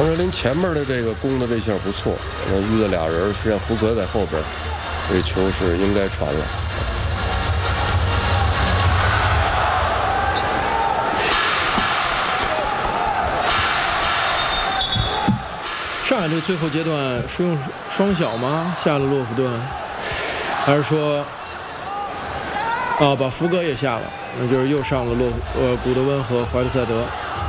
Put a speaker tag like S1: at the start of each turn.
S1: 王哲林前面的这个攻的这下不错，遇到俩人，实际上福格在后边，这球是应该传了。
S2: 上海队最后阶段是用双小吗？下了洛夫顿，还是说，把福格也下了？那就是又上了古德温和怀特塞德。